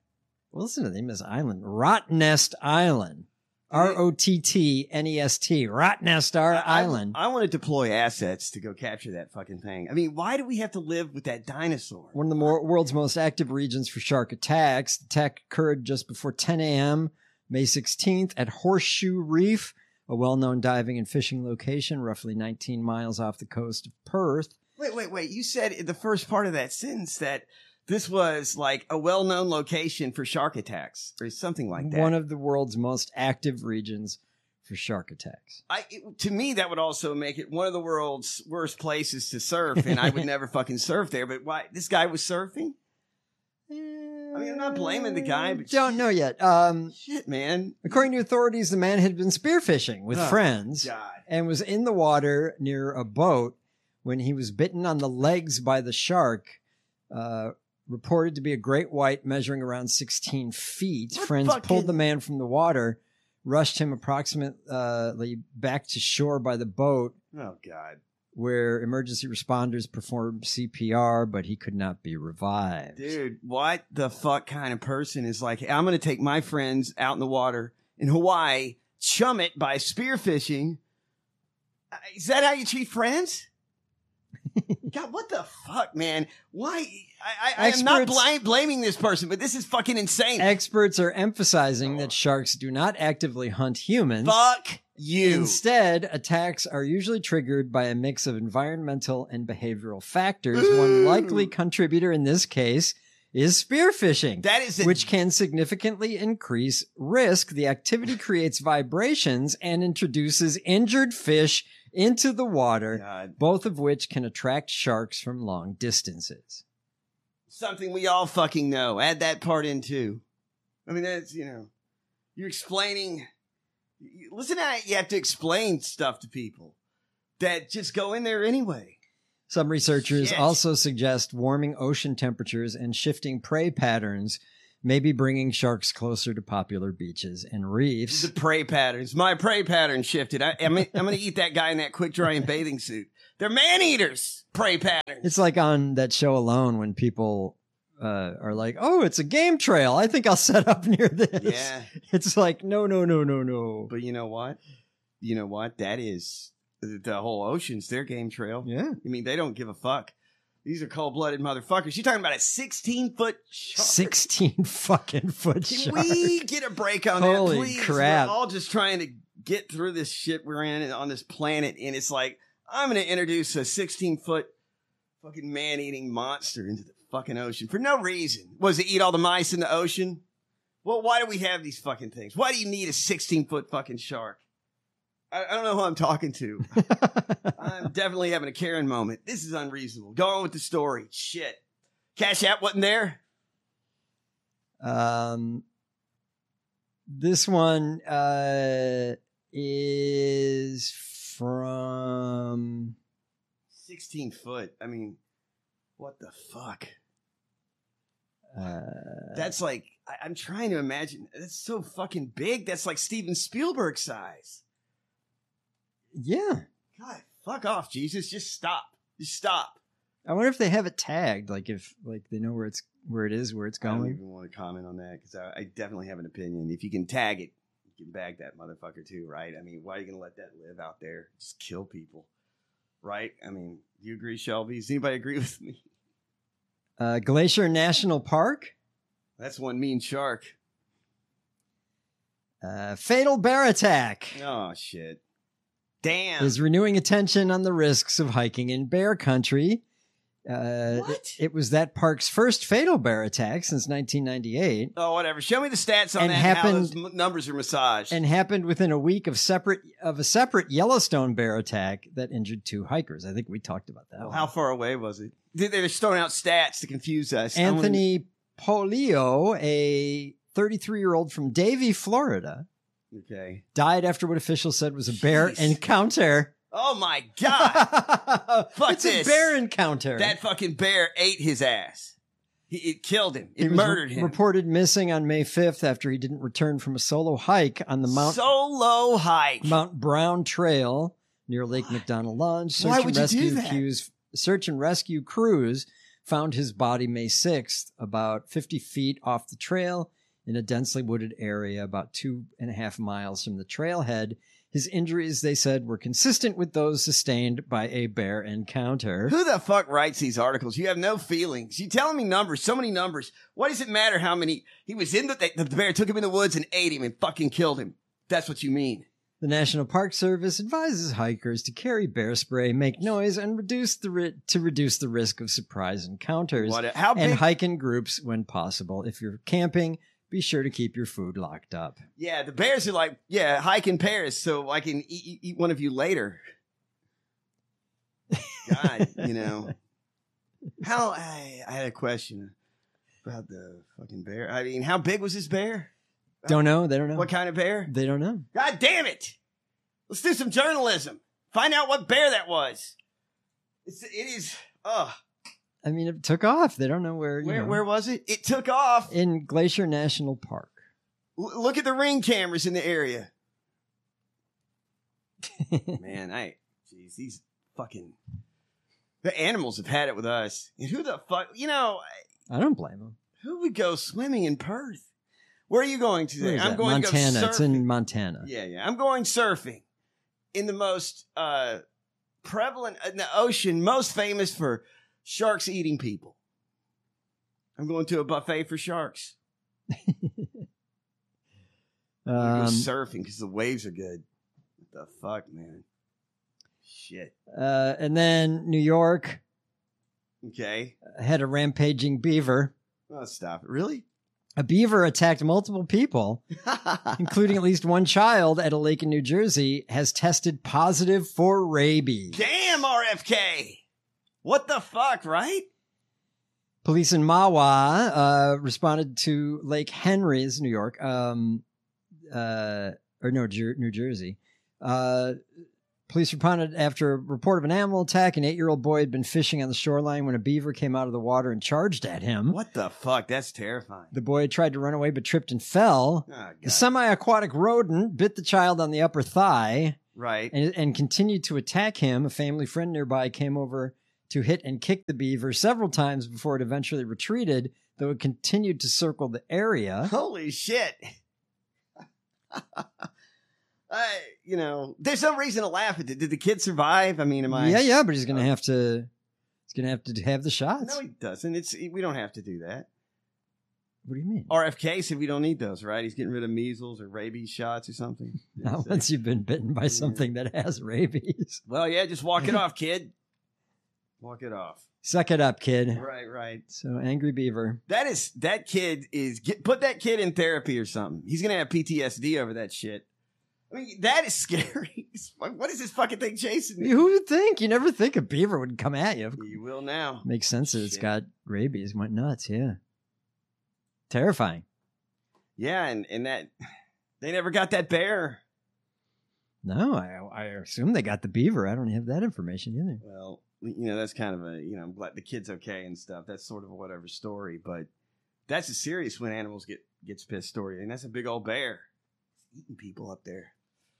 Well, listen to the name of this island. Rottnest Island. R O T T N E S T. Rottnest I, Island. I, I want to deploy assets to go capture that fucking thing. I mean, why do we have to live with that dinosaur? One of the more, world's most active regions for shark attacks. The attack occurred just before ten a.m. May sixteenth at Horseshoe Reef, a well-known diving and fishing location roughly nineteen miles off the coast of Perth. Wait, wait, wait. You said in the first part of that sentence that this was like a well-known location for shark attacks or something like that. One of the world's most active regions for shark attacks. I, it, to me, that would also make it one of the world's worst places to surf, and I would never fucking surf there. But why? This guy was surfing? I mean, I'm not blaming the guy, but Don't shit, know yet. Um, shit, man. according to authorities, the man had been spearfishing with Oh, friends God. and was in the water near a boat when he was bitten on the legs by the shark. Uh, reported to be a great white measuring around sixteen feet. What Friends fucking- pulled the man from the water, rushed him approximately back to shore by the boat, Oh, God. where emergency responders performed C P R, but he could not be revived. Dude, what the fuck kind of person is like, I'm going to take my friends out in the water in Hawaii, chum it by spearfishing. Uh, Is that how you treat friends? God, what the fuck, man? Why? I, I, I am not Experts- bl- blaming this person, but this is fucking insane. Experts are emphasizing that sharks do not actively hunt humans. Fuck you. Instead, attacks are usually triggered by a mix of environmental and behavioral factors. One likely contributor in this case is spearfishing, That is a- which can significantly increase risk. The activity creates vibrations and introduces injured fish into the water, God. both of which can attract sharks from long distances. Something we all fucking know. Add that part in too. I mean, that's, you know, you're explaining. you- Listen, how you have to explain stuff to people that just go in there anyway. Some researchers Shit. also suggest warming ocean temperatures and shifting prey patterns may be bringing sharks closer to popular beaches and reefs. The prey patterns. My prey pattern shifted. I, I'm, I'm going to eat that guy in that quick drying bathing suit. They're man eaters. Prey patterns. It's like on that show Alone when people uh, are like, oh, it's a game trail. I think I'll set up near this. Yeah. It's like, no, no, no, no, no. But you know what? You know what? That is the, the whole ocean's their game trail. Yeah. I mean, they don't give a fuck. These are cold-blooded motherfuckers. You're talking about a sixteen-foot shark. sixteen fucking foot Can shark. we get a break on Holy that, please? crap. We're all just trying to get through this shit we're in on this planet, and it's like, I'm going to introduce a sixteen-foot fucking man-eating monster into the fucking ocean for no reason. Was it eat all the mice in the ocean? Well, why do we have these fucking things? Why do you need a sixteen-foot fucking shark? I, I don't know who I'm talking to. I'm definitely having a Karen moment. This is unreasonable. Go on with the story. Shit. Cash App wasn't there? Um, this one uh, is from sixteen foot. I mean, what the fuck? Uh, That's like, I, I'm trying to imagine. That's so fucking big. That's like Steven Spielberg size. yeah. God, fuck off, Jesus. Just stop. Just stop. I wonder if they have it tagged, like if like they know where it's where it is, where it's I don't going. even want to comment on that because I, I definitely have an opinion. If you can tag it, you can bag that motherfucker too, right? I mean, why are you going to let that live out there? Just kill people, right? I mean, do you agree, Shelby? Does anybody agree with me? Uh, Glacier National Park. That's one mean shark. Uh, fatal bear attack Oh, shit. Damn. is renewing attention on the risks of hiking in bear country. Uh, What? It, it was that park's first fatal bear attack since nineteen ninety-eight. Oh, whatever. Show me the stats on And that. And how happened- those m- numbers are massaged. And happened within a week of separate of a separate Yellowstone bear attack that injured two hikers. I think we talked about that. Oh, one. how far away was it? They- They're just throwing out stats to confuse us. I wanna- Anthony Polio, a thirty-three-year-old from Davie, Florida, Okay. died after what officials said was a bear Jeez. encounter. Oh my God. Fuck it's this. a bear encounter. That fucking bear ate his ass. He, it killed him. He It was murdered re- him. Reported missing on May fifth after he didn't return from a solo hike on the Mount Solo hike. Mount Brown Trail near Lake McDonald Lodge. Search Why and would you do rescue that? crews, search and rescue crews found his body May sixth, about fifty feet off the trail in a densely wooded area about two and a half miles from the trailhead. His injuries, they said, were consistent with those sustained by a bear encounter. Who the fuck writes these articles? You have no feelings. You telling me numbers, so many numbers. Why does it matter how many? He was in the, the bear took him in the woods and ate him and fucking killed him. That's what you mean. The National Park Service advises hikers to carry bear spray, make noise, and reduce the ri- to reduce the risk of surprise encounters. What, how big? And hike in groups when possible. If you're camping, be sure to keep your food locked up. Yeah, the bears are like, yeah, hike in pairs so I can eat, eat one of you later. God, you know. How, I, I had a question about the fucking bear. I mean, how big was this bear? Don't know. They don't know. What kind of bear? They don't know. God damn it. Let's do some journalism. Find out what bear that was. It's, it is, ugh. I mean, it took off. They don't know where. You Where, know. where was it? It took off. In Glacier National Park. L- look at the ring cameras in the area. Man, I, jeez, these fucking, the animals have had it with us. And who the fuck, you know, I don't blame them. Who would go swimming in Perth? Where are you going today? Where is I'm that? going Montana. to go surfing. It's in Montana. Yeah, yeah. I'm going surfing in the most uh, prevalent in the ocean, most famous for sharks eating people. I'm going to a buffet for sharks. I'm Um, go surfing because the waves are good. What the fuck, man? Shit. uh, and then New York Okay. had a rampaging beaver. Oh, stop it. Really? A beaver attacked multiple people, including at least one child at a lake in New Jersey, has tested positive for rabies. Damn, R F K. What the fuck, right? Police in Mahwah uh, responded to Lake Henry's, New York, um, uh, or no, Jer- New Jersey. Uh, police responded after a report of an animal attack. An eight-year-old boy had been fishing on the shoreline when a beaver came out of the water and charged at him. What the fuck? That's terrifying. The boy tried to run away but tripped and fell. Oh, God. The semi-aquatic rodent bit the child on the upper thigh Right. and, and continued to attack him. A family friend nearby came over to hit and kick the beaver several times before it eventually retreated, though it continued to circle the area. Holy shit. I, you know, there's no reason to laugh at it. Did the kid survive? I mean, am I? Yeah, yeah, but he's going to have to he's going to have to have the shots. No, he doesn't. It's we don't have to do that. What do you mean? R F K said we don't need those, right? He's getting rid of measles or rabies shots or something. Not once you've been bitten by something that has rabies. Well, yeah, just walk it off, kid. Walk it off. Suck it up, kid. Right, right. So, angry beaver. That is that kid is get, put that kid in therapy or something. He's gonna have P T S D over that shit. I mean, that is scary. What is this fucking thing chasing me? Who would think? You never think a beaver would come at you. You will now. Makes sense that it's Shit. got rabies. Went nuts, yeah. Terrifying. Yeah, and, and that they never got that bear. No, I, I assume they got the beaver. I don't have that information either. Well, you know, that's kind of a, you know, I'm glad the kid's okay and stuff. That's sort of a whatever story, but that's a serious when animals get gets pissed story. And that's a big old bear. It's eating people up there.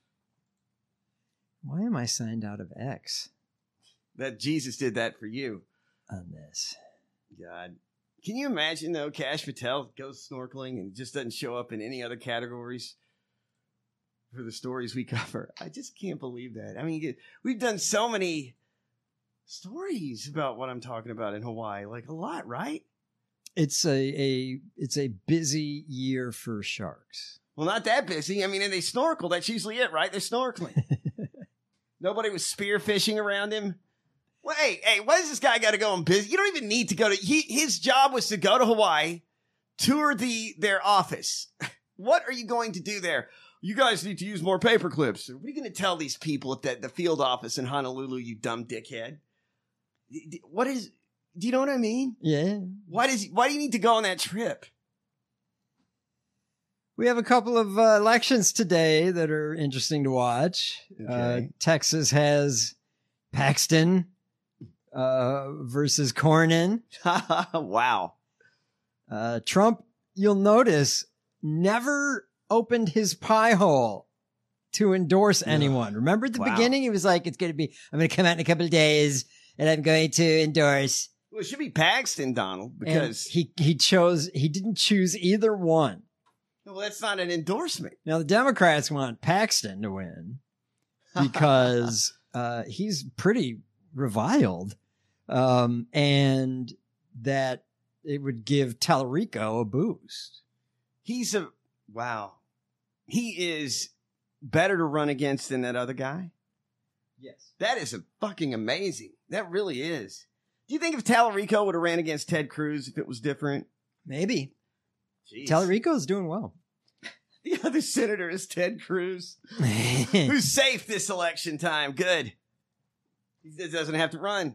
Why am I signed out of X That Jesus did that for you. on this? God. Can you imagine, though, Cash Patel goes snorkeling and just doesn't show up in any other categories for the stories we cover? I just can't believe that. I mean, we've done so many stories about what I'm talking about in Hawaii. Like, a lot, right? It's a, a it's a busy year for sharks. Well, not that busy. I mean, and they snorkel. That's usually it, right? They're snorkeling. Nobody was spearfishing around him. Well, hey, hey, why does this guy got to go on business? You don't even need to go to. He, his job was to go to Hawaii, tour the their office. What are you going to do there? You guys need to use more paper clips. What are you going to tell these people at the, the field office in Honolulu? You dumb dickhead. What is? Do you know what I mean? Yeah. Why does? Why do you need to go on that trip? We have a couple of uh, elections today that are interesting to watch. Uh, Okay. Texas has Paxton uh, versus Cornyn. Wow. Uh, Trump, you'll notice, never opened his pie hole to endorse anyone. Remember at the Wow. beginning, he was like, it's going to be, I'm going to come out in a couple of days and I'm going to endorse. Well, it should be Paxton, Donald, And because he, he chose, he didn't choose either one. Well, that's not an endorsement. Now, the Democrats want Paxton to win because uh, he's pretty reviled, um, and that it would give Tallarico a boost. He's a, wow. He is better to run against than that other guy? Yes. That is a fucking amazing. That really is. Do you think if Tallarico would have ran against Ted Cruz if it was different? Maybe. Jeez. Tallarico's doing well. The other senator is Ted Cruz, who's safe this election time. Good. He doesn't have to run.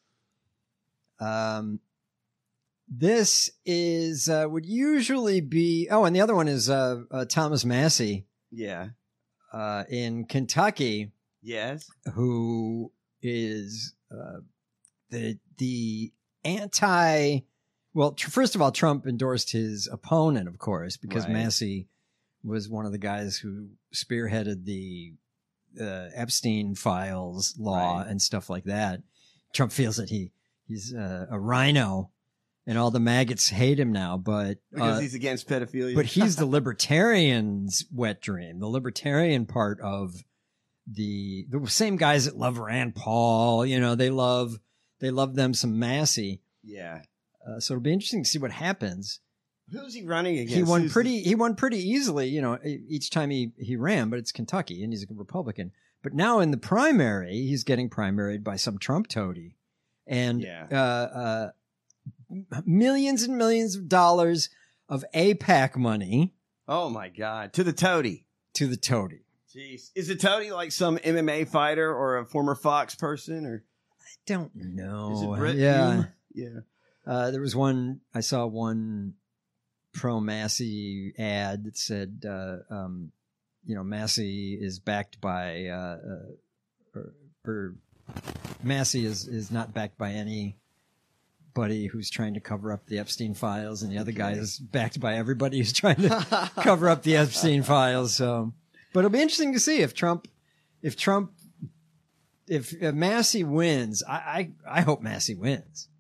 Um, this is uh, would usually be. Oh, and the other one is uh, uh, Thomas Massey. Yeah. Uh, in Kentucky. Yes. Who is uh, the the anti? Well, tr- first of all, Trump endorsed his opponent, of course, because Right. Massey was one of the guys who spearheaded the uh, Epstein files law Right. and stuff like that. Trump feels that he he's uh, a rhino, and all the maggots hate him now. But Because uh, he's against pedophilia. but he's the libertarians' wet dream, the libertarian part of the the same guys that love Rand Paul. You know, they love they love them some Massey. Yeah. Uh, so it'll be interesting to see what happens. Who's he running against? He won Who's pretty. He won pretty easily. You know, e- each time he he ran, but it's Kentucky, and he's a Republican. But now in the primary, he's getting primaried by some Trump toady, and Yeah. uh, uh, millions and millions of dollars of A PAC money Oh my God. To the toady. to the toady. Jeez. Is the toady like some M M A fighter or a former Fox person, or I don't know. is it Britt yeah. Hume? Yeah. Uh, there was one, I saw one pro Massey ad that said, uh, um, you know, Massey is backed by, uh, uh, or, or Massey is, is not backed by anybody who's trying to cover up the Epstein files, and the other guy is backed by everybody who's trying to cover up the Epstein files. So, but it'll be interesting to see if Trump, if Trump, if, if Massey wins. I, I, I hope Massey wins.